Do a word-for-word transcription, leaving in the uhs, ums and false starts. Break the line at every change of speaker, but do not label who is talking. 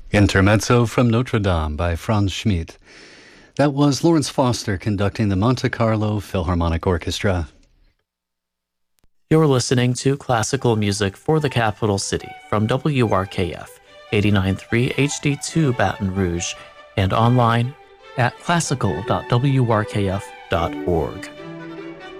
Intermezzo from Notre Dame by Franz Schmidt. That was Lawrence Foster conducting the Monte Carlo Philharmonic Orchestra.
You're listening to classical music for the capital city from W R K F eighty-nine point three H D two Baton Rouge and online at classical dot w r k f dot org.